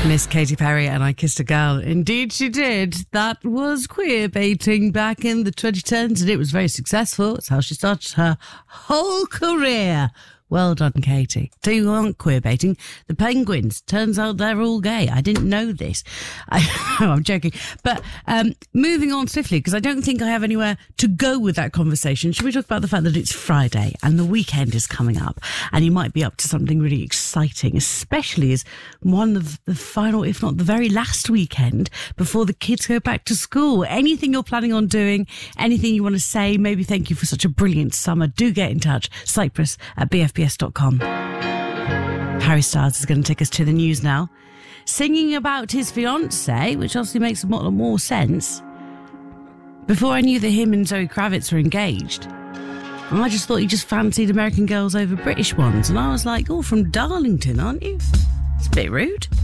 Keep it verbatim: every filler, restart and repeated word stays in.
Miss Katy Perry and I Kissed a Girl. Indeed she did. That was queer baiting back in the twenty tens and it was very successful. It's how she started her whole career. Well done, Katie. So you aren't queer baiting. The Penguins, turns out they're all gay. I didn't know this. I, no, I'm joking. But um, moving on swiftly, because I don't think I have anywhere to go with that conversation. Should we talk about the fact that it's Friday and the weekend is coming up and you might be up to something really exciting, especially as one of the final, if not the very last weekend before the kids go back to school. Anything you're planning on doing, anything you want to say, maybe thank you for such a brilliant summer, do get in touch. Cyprus at b f b s dot com. Harry Styles is going to take us to the news now, singing about his fiancée, which obviously makes a lot more sense. Before I knew that him and Zoe Kravitz were engaged, I just thought he just fancied American girls over British ones, and I was like, oh, from Darlington, aren't you? It's a bit rude.